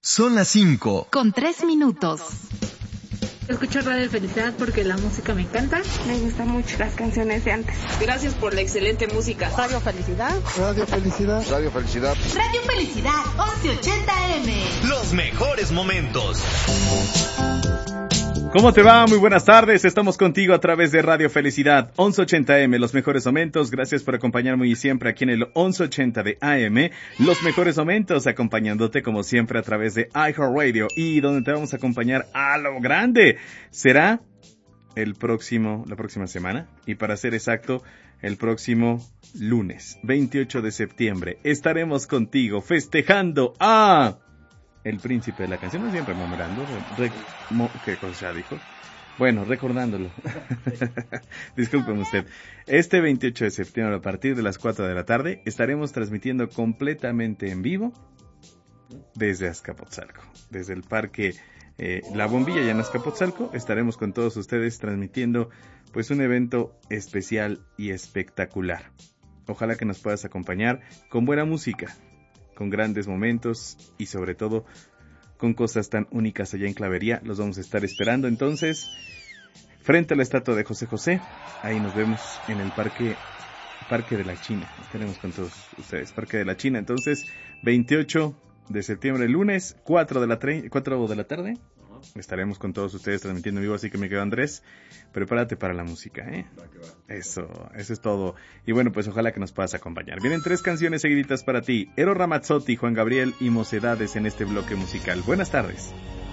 Son las 5. Con 3 minutos. Escucho Radio Felicidad porque la música me encanta. Me gustan mucho las canciones de antes. Gracias por la excelente música. Radio Felicidad. Radio Felicidad. Radio Felicidad. Radio Felicidad 1180M. Los mejores momentos. ¿Cómo te va? Muy buenas tardes. Estamos contigo a través de Radio Felicidad 1180M, los mejores momentos. Gracias por acompañarme y siempre aquí en el 1180 de AM. Los mejores momentos acompañándote como siempre a través de iHeartRadio y donde te vamos a acompañar a lo grande. Será la próxima semana y para ser exacto, el próximo lunes 28 de septiembre estaremos contigo festejando a el príncipe de la canción, no siempre memorando, ¿qué cosa dijo? Bueno, recordándolo. Discúlpeme usted. Este 28 de septiembre, a partir de las 4 de la tarde, estaremos transmitiendo completamente en vivo desde Azcapotzalco. Desde el parque La Bombilla, ya en Azcapotzalco, estaremos con todos ustedes transmitiendo pues un evento especial y espectacular. Ojalá que nos puedas acompañar con buena música, con grandes momentos y sobre todo con cosas tan únicas allá en Clavería. Los vamos a estar esperando entonces frente a la estatua de José José. Ahí nos vemos en el Parque de la China. Estaremos con todos ustedes, Parque de la China. Entonces, 28 de septiembre, lunes, 4 de la tarde. Estaremos con todos ustedes transmitiendo en vivo, así que me quedo Andrés, prepárate para la música, ¿eh? Eso es todo. Y bueno, pues ojalá que nos puedas acompañar. Vienen 3 canciones seguiditas para ti. Eros Ramazzotti, Juan Gabriel y Mocedades en este bloque musical. Buenas tardes.